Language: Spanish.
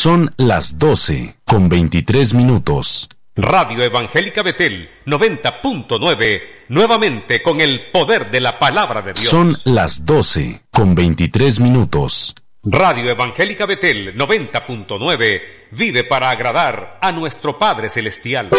Son las 12:23. Radio Evangélica Betel 90.9, nuevamente con el poder de la palabra de Dios. Son las 12:23. Radio Evangélica Betel 90.9 vive para agradar a nuestro Padre Celestial.